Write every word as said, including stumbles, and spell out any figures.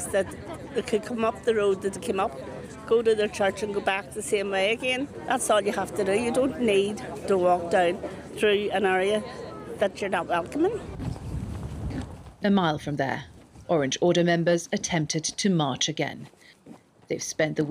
that they could come up the road that they came up, go to their church and go back the same way again. That's all you have to do. You don't need to walk down through an area that you're not welcoming. A mile from there, Orange Order members attempted to march again. They've spent the